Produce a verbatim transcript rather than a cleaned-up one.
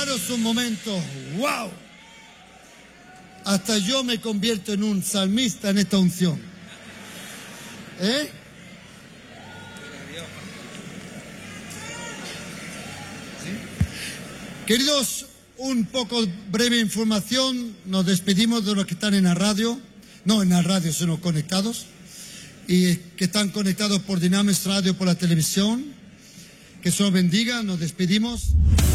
Imaginaros un momento, wow. Hasta yo me convierto en un salmista en esta unción. ¿Eh? Queridos, un poco breve información. Nos despedimos de los que están en la radio, no en la radio, sino conectados, y que están conectados por Dynamis Radio, por la televisión. Que Dios bendiga, nos despedimos.